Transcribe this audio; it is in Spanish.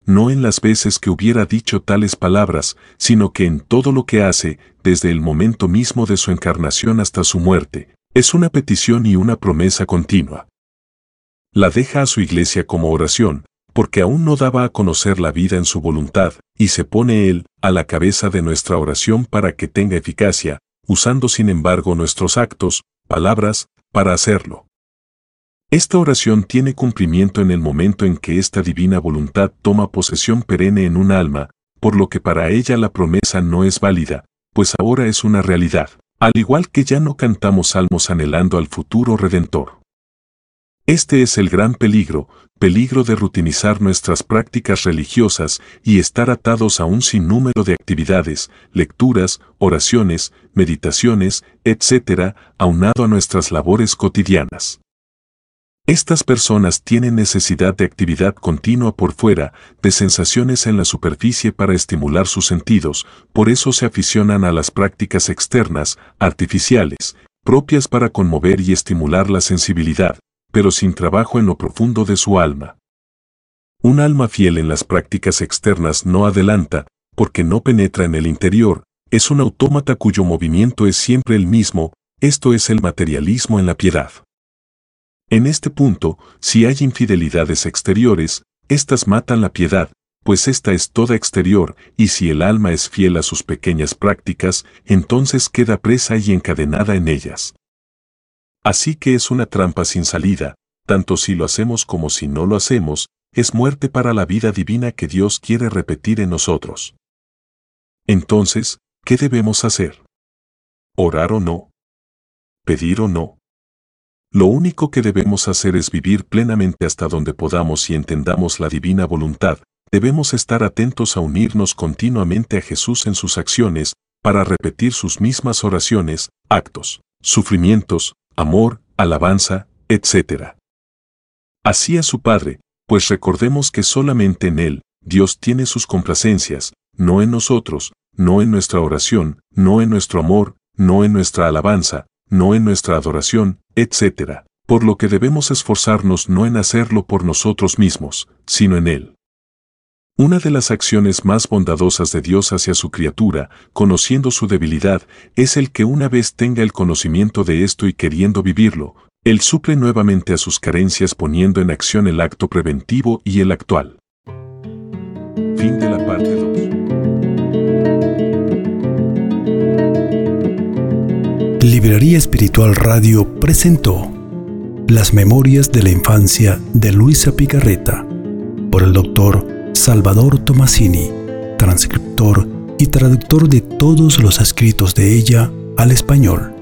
no en las veces que hubiera dicho tales palabras, sino que en todo lo que hace, desde el momento mismo de su encarnación hasta su muerte, es una petición y una promesa continua. La deja a su iglesia como oración, porque aún no daba a conocer la vida en su voluntad, y se pone Él a la cabeza de nuestra oración para que tenga eficacia, usando sin embargo nuestros actos, palabras, para hacerlo. Esta oración tiene cumplimiento en el momento en que esta divina voluntad toma posesión perenne en un alma, por lo que para ella la promesa no es válida, pues ahora es una realidad, al igual que ya no cantamos salmos anhelando al futuro Redentor. Este es el gran peligro de rutinizar nuestras prácticas religiosas y estar atados a un sinnúmero de actividades, lecturas, oraciones, meditaciones, etc., aunado a nuestras labores cotidianas. Estas personas tienen necesidad de actividad continua por fuera, de sensaciones en la superficie para estimular sus sentidos, por eso se aficionan a las prácticas externas, artificiales, propias para conmover y estimular la sensibilidad, pero sin trabajo en lo profundo de su alma. Un alma fiel en las prácticas externas no adelanta, porque no penetra en el interior, es un autómata cuyo movimiento es siempre el mismo, esto es el materialismo en la piedad. En este punto, si hay infidelidades exteriores, éstas matan la piedad, pues ésta es toda exterior, y si el alma es fiel a sus pequeñas prácticas, entonces queda presa y encadenada en ellas. Así que es una trampa sin salida, tanto si lo hacemos como si no lo hacemos, es muerte para la vida divina que Dios quiere repetir en nosotros. Entonces, ¿qué debemos hacer? ¿Orar o no? ¿Pedir o no? Lo único que debemos hacer es vivir plenamente hasta donde podamos y entendamos la divina voluntad. Debemos estar atentos a unirnos continuamente a Jesús en sus acciones, para repetir sus mismas oraciones, actos, sufrimientos, amor, alabanza, etc. Así a su Padre, pues recordemos que solamente en Él, Dios tiene sus complacencias, no en nosotros, no en nuestra oración, no en nuestro amor, no en nuestra alabanza, no en nuestra adoración, etc., por lo que debemos esforzarnos no en hacerlo por nosotros mismos, sino en Él. Una de las acciones más bondadosas de Dios hacia su criatura, conociendo su debilidad, es el que una vez tenga el conocimiento de esto y queriendo vivirlo, Él suple nuevamente a sus carencias poniendo en acción el acto preventivo y el actual. Fin de la parte 2. Librería Espiritual Radio presentó Las Memorias de la Infancia de Luisa Picarreta, por el Dr. Salvador Tomasini, transcriptor y traductor de todos los escritos de ella al español.